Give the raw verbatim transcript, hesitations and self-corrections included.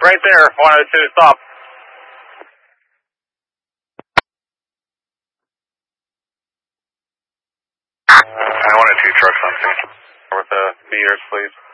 Right there, one oh two, stop. I wanted two trucks on scene with the beers, please.